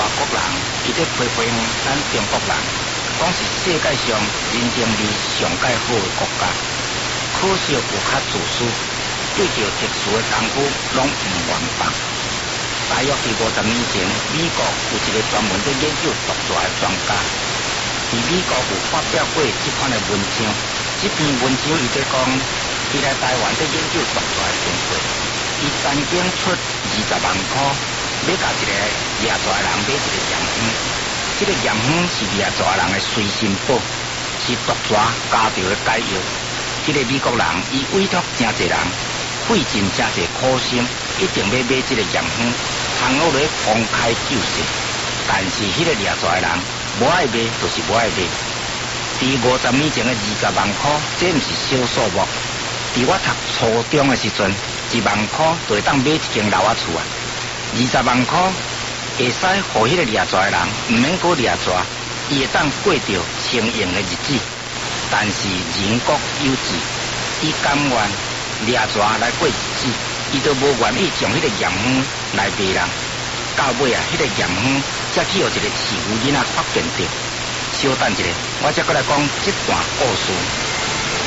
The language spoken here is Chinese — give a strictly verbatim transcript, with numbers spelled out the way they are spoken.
国人，伊在批评咱中国人，讲是世界上人情味上介好的国家，可惜有较自私，对着特殊的功夫拢唔愿放。大约伫五十年前，美国有一个专门在研究毒蛇的专家，伫美国有发表过这款的文章。这篇文章伊在讲，伊来台湾在研究毒蛇的经过，伊曾经出二十万块，要甲一个掠蛇的人买一个盐香。这个盐香是掠蛇的人的随身宝，是毒蛇加着的解药。这个美国人伊委托真侪人，费尽真侪苦心，一定要买这个盐香，通落来公开救世。但是迄个掠蛇的人无爱买，就是无爱买。伫五十年前的二十万块，这毋是小数目。伫我读初中的时阵，一万块就会当买一间老仔厝啊。二十万块会使互迄个掠蛇的人毋免搁掠蛇，伊会当过着清闲的日子。但是人各有志，伊甘愿掠蛇来过日子，伊都无愿意将迄个盐香来卖人。到尾啊，迄个盐香才去互一个饲牛囡仔发现着。稍等一下，我才过来讲这段故事。